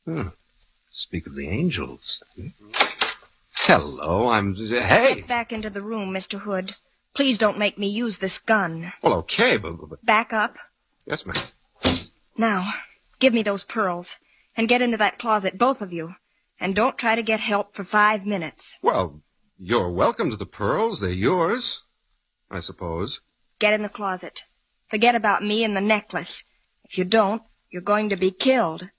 Hmm. Speak of the angels. Hello, Hey! Get back into the room, Mr. Hood. Please don't make me use this gun. Well, okay, but... Back up. Yes, ma'am. Now, give me those pearls. And get into that closet, both of you. And don't try to get help for 5 minutes. Well, you're welcome to the pearls. They're yours, I suppose. Get in the closet. Forget about me and the necklace. If you don't, you're going to be killed.